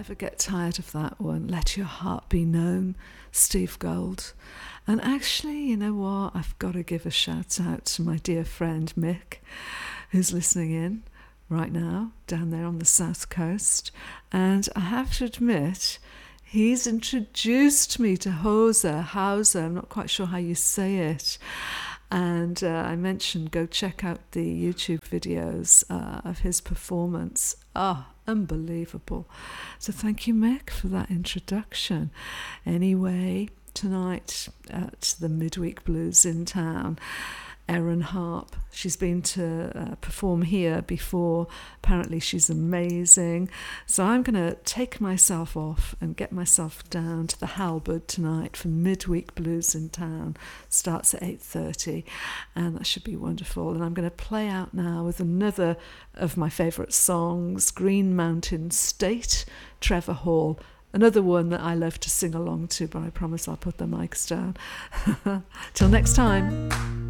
never get tired of that one. Let Your Heart Be Known, Steve Gold. And actually, you know what? I've got to give a shout out to my dear friend Mick, who's listening in right now down there on the south coast. And I have to admit, he's introduced me to Hauser. I'm not quite sure how you say it. And I mentioned go check out the YouTube videos of his performance. Unbelievable. So thank you, Mick, for that introduction. Anyway, tonight at the Midweek Blues in town, Erin Harp. She's been to perform here before. Apparently she's amazing. So I'm going to take myself off and get myself down to the Halberd tonight for Midweek Blues in town. Starts at 8:30 and that should be wonderful. And I'm going to play out now with another of my favourite songs, Green Mountain State, Trevor Hall. Another one that I love to sing along to, but I promise I'll put the mics down. Till next time.